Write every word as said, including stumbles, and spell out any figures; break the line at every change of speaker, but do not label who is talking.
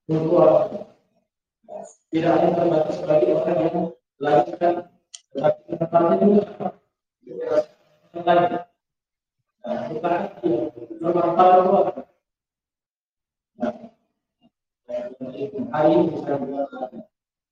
virtual. Tidak hanya terbatas bagi orang yang melakukan, tetapi tempatnya juga lain. Nah, kita bermanfaat. Nah, hari ini bisa